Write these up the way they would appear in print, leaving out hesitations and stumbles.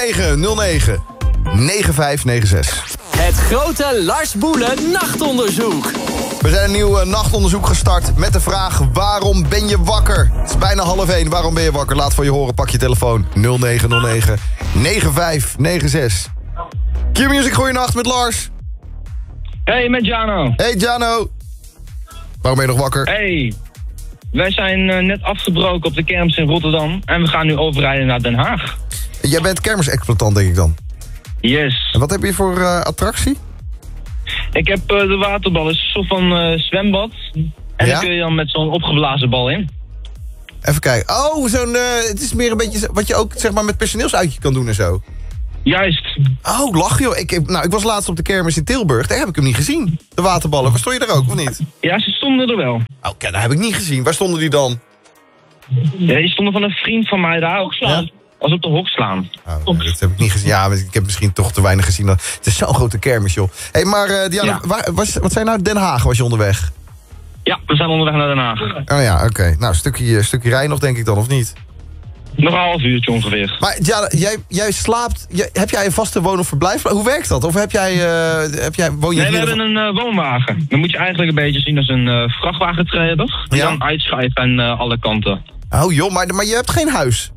0909 9596. Het grote Lars Boelen nachtonderzoek. We zijn een nieuw nachtonderzoek gestart met de vraag: waarom ben je wakker? Het is bijna 12:30. Waarom ben je wakker? Laat van je horen. Pak je telefoon. 0909 9596. Q-Music, goeienacht met Lars. Hey, met Jano. Hey Jano. Waarom ben je nog wakker? Hey, wij zijn net afgebroken op de kermis in Rotterdam. En we gaan nu overrijden naar Den Haag. Jij bent kermisexploitant, denk ik dan. Yes. En wat heb je voor attractie? Ik heb de waterbal, is een soort van zwembad. En Ja? daar kun je dan met zo'n opgeblazen bal in. Even kijken. Oh, het is meer een beetje wat je ook zeg maar met personeelsuitje kan doen en zo. Juist. Oh, lach joh. Ik was laatst op de kermis in Tilburg. Daar heb ik hem niet gezien. De waterballen. Waar stond je daar ook, of niet? Ja, ze stonden er wel. Oké, dat heb ik niet gezien. Waar stonden die dan? Ja, die stonden van een vriend van mij daar. Ja? Als op de hok slaan. Oh, nee, dat heb ik niet gezien. Ja, maar ik heb misschien toch te weinig gezien. Het is zo'n grote kermis, joh. Hé, maar Diana, Ja. wat zijn nou? Den Haag was je onderweg? Ja, we zijn onderweg naar Den Haag. Oh ja, oké. Nou, een stukje rijden nog, denk ik dan, of niet? Nog een half uurtje ongeveer. Maar Diana, jij slaapt... Heb jij een vaste woon- of verblijf? Hoe werkt dat? Of woon je Nee, hier? we hebben een woonwagen. Dan moet je eigenlijk een beetje zien als een vrachtwagentrailer. Die Ja. dan uitschrijft aan alle kanten. Oh joh, maar je hebt geen huis?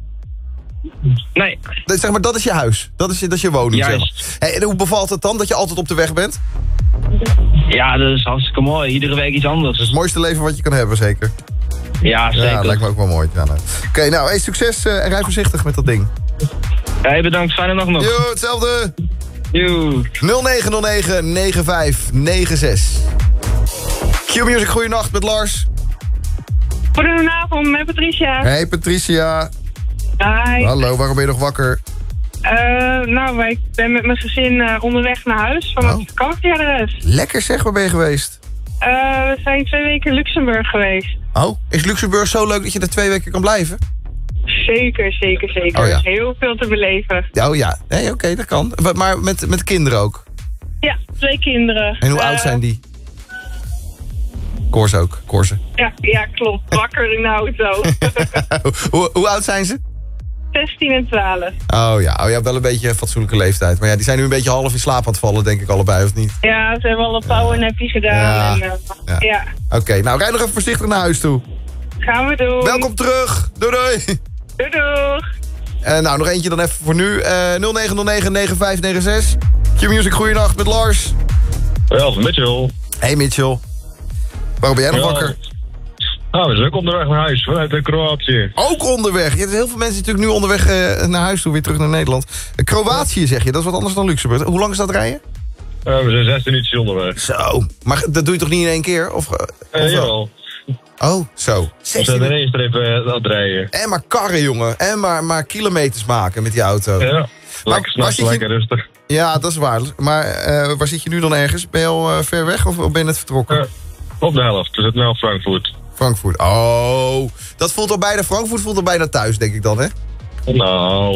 Nee, Zeg maar, dat is je huis. Dat is je woning, zeg Juist. maar. Hey, en hoe bevalt het dan dat je altijd op de weg bent? ja, dat is hartstikke mooi. Iedere week iets anders. Dat is het mooiste leven wat je kan hebben, zeker. Ja, zeker. Ja, dat lijkt me ook wel mooi. Ja, nou. Oké, nou, hey, succes en rij voorzichtig met dat ding. Hey, bedankt. Fijne nacht nog. Yo, hetzelfde. Joe. 0909 9596. Q-Music, goeienacht met Lars. Goedenavond, met Patricia. Hey Patricia. Hi. Hallo, waarom ben je nog wakker? Ik ben met mijn gezin onderweg naar huis van het vakantieadres. Lekker zeg, waar ben je geweest? We zijn 2 weken in Luxemburg geweest. Oh, is Luxemburg zo leuk dat je er 2 weken kan blijven? Zeker. Oh ja. Heel veel te beleven. Oh ja, nee, oké, dat kan. Maar met kinderen ook? Ja, 2 kinderen. En hoe oud zijn die? Koers ook, Koersen. Ja, klopt. Wakker in de auto. hoe oud zijn ze? 16 en 12. Oh ja, wel een beetje een fatsoenlijke leeftijd. Maar ja, die zijn nu een beetje half in slaap aan het vallen, denk ik allebei, of niet? Ja, ze hebben al een powernapje gedaan. Ja. Ja. Oké, nou, rijd nog even voorzichtig naar huis toe. Gaan we doen. Welkom terug. Doei doei. Doei. Nou, nog eentje dan even voor nu. 0909 9596. Q-Music, goeienacht met Lars. Ja, Mitchell. Hey Mitchell. Waarom ben jij nog wakker? Nou, we zijn ook onderweg naar huis vanuit Kroatië. Ook onderweg. Je hebt heel veel mensen natuurlijk nu onderweg naar huis toe, weer terug naar Nederland. Kroatië zeg je, dat is wat anders dan Luxemburg. Hoe lang is dat rijden? We zijn 16 uurtjes onderweg. Zo, maar dat doe je toch niet in 1 keer? Of Jawel. Oh, zo. We zijn er één streep aan het rijden. En maar karren, jongen. En maar kilometers maken met die auto. Ja, lekker s'nachts, lekker rustig. Ja, dat is waar. Maar waar zit je nu dan ergens? Ben je al ver weg of ben je net vertrokken? Op de helft. We zitten nu op Frankfurt. Frankfurt. Oh, dat voelt al bijna... Frankfurt voelt al bijna thuis, denk ik dan, hè? Nou.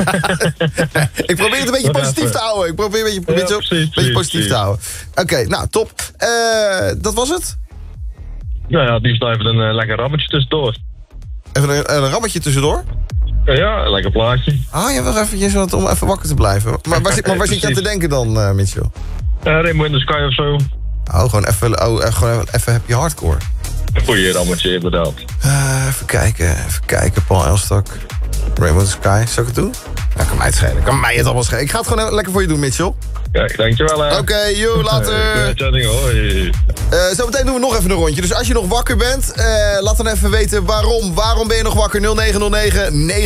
Ik probeer het een beetje positief te houden. Ik probeer een beetje positief te houden. Oké, nou, top. Dat was het? Nou ja, die blijven een lekker rammetje tussendoor. Even een rammetje tussendoor? Ja, een lekker plaatje. Ah, je wil eventjes wat om even wakker te blijven. Maar waar zit je aan te denken dan, Mitchell? Rainbow in the Sky of zo. Oh, gewoon even Happy Hardcore. Goeie rammetje, inderdaad. Even kijken, Paul Elstak. Rainbow in the Sky, zou ik het doen? Ja, kan mij het schelen. Kan mij het allemaal schelen. Ik ga het gewoon lekker voor je doen, Mitchell. Kijk, dankjewel hè. Oké, joe, later. Hoi. Zometeen doen we nog even een rondje. Dus als je nog wakker bent, laat dan even weten waarom. Waarom ben je nog wakker? 0909 9596.